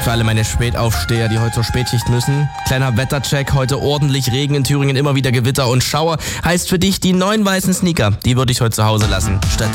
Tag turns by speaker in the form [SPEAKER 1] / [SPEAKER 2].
[SPEAKER 1] Für alle meine Spätaufsteher, die heute zur Spätschicht müssen. Kleiner Wettercheck, heute ordentlich Regen in Thüringen, immer wieder Gewitter und Schauer. Heißt für dich, die neuen weißen Sneaker, die würde ich heute zu Hause lassen. Statt